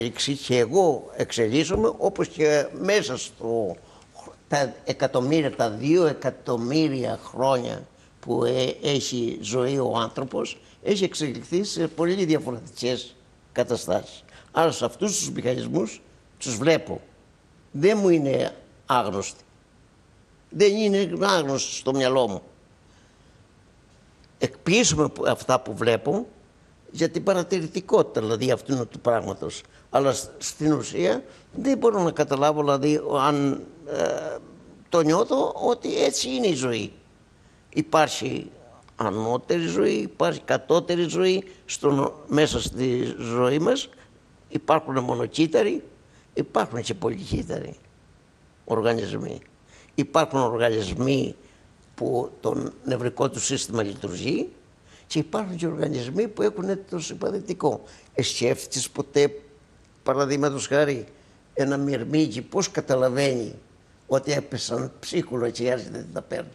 Και εγώ εξελίσσομαι όπως και μέσα τα 2 εκατομμύρια χρόνια που έχει ζωή ο άνθρωπος, έχει εξελιχθεί σε πολύ διαφορετικές καταστάσεις. Άρα σε αυτούς τους μηχανισμούς τους βλέπω. Δεν μου είναι άγνωστοι. Δεν είναι άγνωστοι στο μυαλό μου. Εκποιήσουμε αυτά που βλέπω για την παρατηρητικότητα δηλαδή αυτού του πράγματος. Αλλά στην ουσία δεν μπορώ να καταλάβω δηλαδή αν το νιώθω ότι έτσι είναι η ζωή. Υπάρχει ανώτερη ζωή, υπάρχει κατώτερη ζωή μέσα στη ζωή μας. Υπάρχουν μονοκύτταροι, υπάρχουν και πολυκύτταροι οργανισμοί. Υπάρχουν οργανισμοί που το νευρικό του σύστημα λειτουργεί και υπάρχουν και οργανισμοί που έχουν το συμπαθητικό. Σκέφτηκες ποτέ, παραδείγματος χάρη, ένα μυρμήγκι πώς καταλαβαίνει ότι έπεσαν ψίχουλα και άρχεται να τα παίρνει?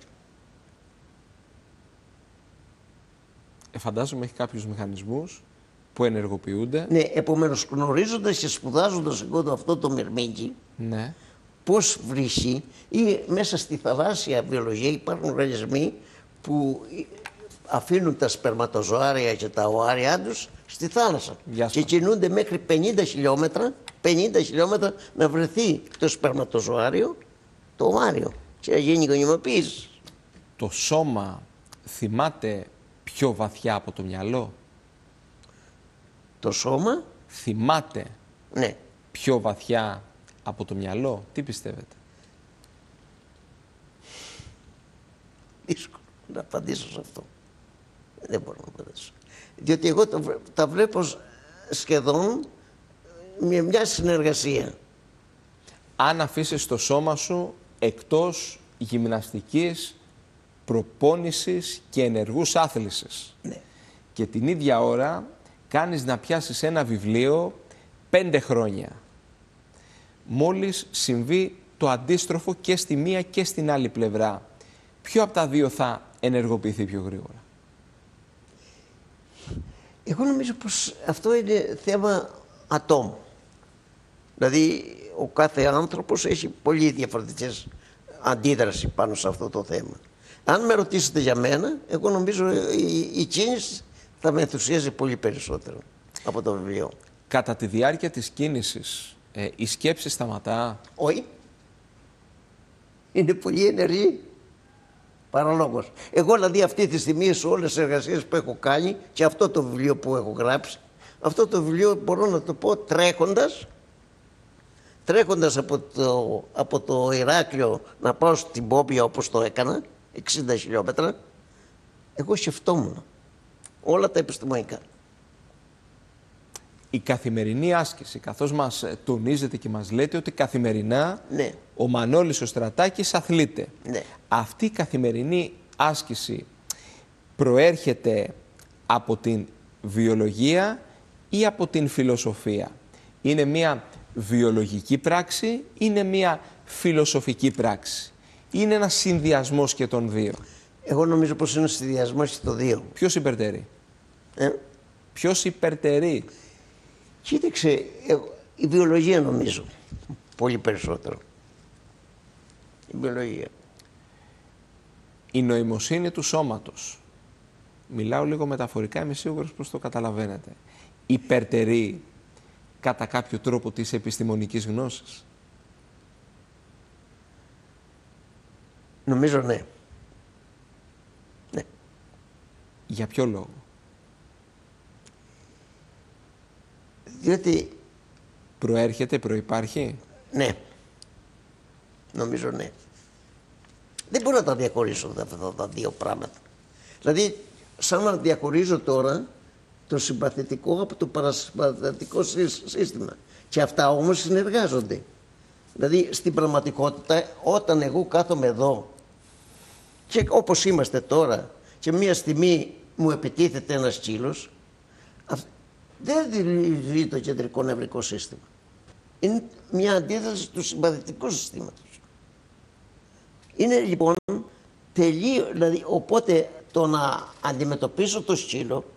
Φαντάζομαι έχει κάποιους μηχανισμούς που ενεργοποιούνται. Ναι, επομένως γνωρίζοντας και σπουδάζοντας εγώ αυτό το μυρμήγκι, ναι, πώς βρίσκει, ή μέσα στη θαλάσσια βιολογία υπάρχουν οργανισμοί που αφήνουν τα σπερματοζωάρια και τα οάρια τους στη θάλασσα και κινούνται μέχρι 50 χιλιόμετρα να βρεθεί το σπερματοζωάριο, το οάριο και να γίνει γονιμοποίηση. Το σώμα θυμάται πιο βαθιά από το μυαλό? Το σώμα θυμάται ναι. πιο βαθιά από το μυαλό? Τι πιστεύετε? Δύσκολο να απαντήσω σε αυτό. Δεν μπορώ να απαντήσω. Διότι εγώ τα βλέπω σχεδόν με μια συνεργασία. Αν αφήσεις το σώμα σου εκτός γυμναστικής, προπόνησης και ενεργούς άθλησης, ναι, και την ίδια ώρα κάνεις να πιάσεις ένα βιβλίο 5 χρόνια, μόλις συμβεί το αντίστροφο και στη μία και στην άλλη πλευρά, ποιο από τα δύο θα ενεργοποιηθεί πιο γρήγορα? Εγώ νομίζω πως αυτό είναι θέμα ατόμου. Δηλαδή ο κάθε άνθρωπος έχει πολύ διαφορετικές αντίδραση πάνω σε αυτό το θέμα. Αν με ρωτήσετε για μένα, εγώ νομίζω η κίνηση θα με ενθουσιάζει πολύ περισσότερο από το βιβλίο. Κατά τη διάρκεια της κίνησης, η σκέψη σταματά? Όχι. Είναι πολύ ενεργή. Παραλόγως. Εγώ δηλαδή αυτή τη στιγμή σε όλες τις εργασίες που έχω κάνει και αυτό το βιβλίο που έχω γράψει, αυτό το βιβλίο μπορώ να το πω τρέχοντας από το Ηράκλειο να πάω στην Πόμπια όπως το έκανα, 60 χιλιόμετρα, εγώ σκεφτόμουν όλα τα επιστημονικά. Η καθημερινή άσκηση, καθώς μας τονίζετε και μας λέτε ότι καθημερινά ναι, ο Μανώλης ο Στρατάκης αθλείται. Ναι. Αυτή η καθημερινή άσκηση προέρχεται από την βιολογία ή από την φιλοσοφία? Είναι μια βιολογική πράξη, είναι μια φιλοσοφική πράξη? Είναι ένας συνδυασμός και των δύο? Εγώ νομίζω πως είναι συνδυασμός και των δύο. Ποιος υπερτερεί? Ποιος υπερτερεί? Κοίταξε, η βιολογία νομίζω, πολύ περισσότερο. Η βιολογία. Η νοημοσύνη του σώματος, μιλάω λίγο μεταφορικά, είμαι σίγουρος πως το καταλαβαίνετε, υπερτερεί κατά κάποιο τρόπο της επιστημονικής γνώσης? Νομίζω ναι. Ναι. Για ποιο λόγο? Διότι... Προέρχεται, προϋπάρχει? Ναι. Νομίζω ναι. Δεν μπορώ να τα διαχωρίσω αυτά τα δύο πράγματα. Δηλαδή, σαν να διαχωρίζω τώρα το συμπαθητικό από το παρασυμπαθητικό σύστημα. Και αυτά όμως συνεργάζονται. Δηλαδή, στην πραγματικότητα, όταν εγώ κάθομαι εδώ και όπως είμαστε τώρα και μία στιγμή μου επιτίθεται ένας σκύλος, δεν λειτουργεί το κεντρικό νευρικό σύστημα. Είναι μια αντίδραση του συμπαθητικού συστήματος. Είναι λοιπόν τελείω, δηλαδή οπότε το να αντιμετωπίσω το σκύλο